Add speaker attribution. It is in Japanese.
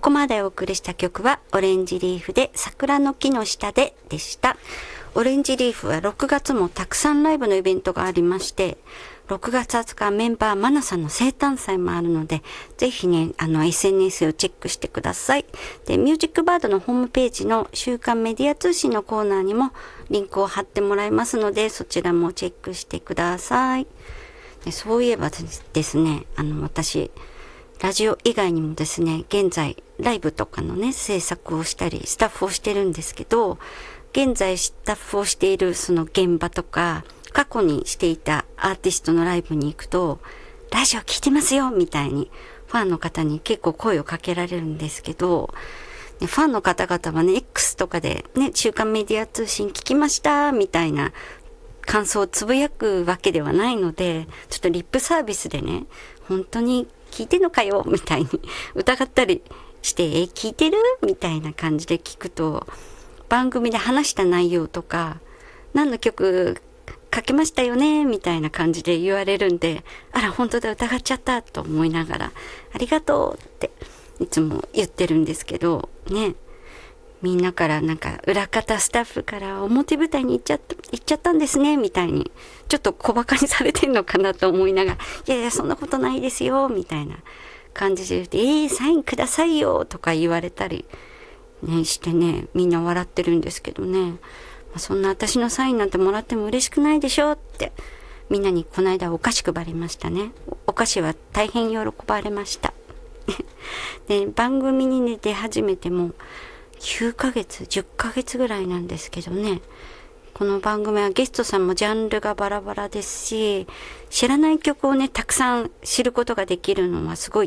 Speaker 1: こまでお送りした曲はオレンジリーフで桜の木の下ででした。オレンジリーフは6月もたくさんライブのイベントがありまして、6月20日メンバーマナさんの生誕祭もあるので、ぜひね、SNS をチェックしてください。で、ミュージックバードのホームページの週刊メディア通信のコーナーにもリンクを貼ってもらいますので、そちらもチェックしてください。で、そういえばですね、私、ラジオ以外にもですね、現在ライブとかのね、制作をしたり、スタッフをしてるんですけど、現在スタッフをしているその現場とか、過去にしていたアーティストのライブに行くと、ラジオ聞いてますよみたいにファンの方に結構声をかけられるんですけど、ファンの方々はね、X とかでね、週刊メディア通信聞きましたみたいな感想をつぶやくわけではないので、ちょっとリップサービスでね、本当に聞いてんのかよみたいに疑ったりして、聞いてるみたいな感じで聞くと、番組で話した内容とか、何の曲かけましたよねみたいな感じで言われるんで、あら本当だ疑っちゃったと思いながら、ありがとうっていつも言ってるんですけどね、みんなからなんか裏方スタッフから表舞台に行っちゃったんですねみたいにちょっと小馬鹿にされてんのかなと思いながら、いやいやそんなことないですよみたいな感じで言って、サインくださいよとか言われたりねしてね、みんな笑ってるんですけどね、そんな私のサインなんてもらっても嬉しくないでしょってみんなにこの間お菓子配りましたね。お菓子は大変喜ばれましたで、番組に、ね、出始めても9ヶ月10ヶ月ぐらいなんですけどね、この番組はゲストさんもジャンルがバラバラですし、知らない曲をねたくさん知ることができるのはすごい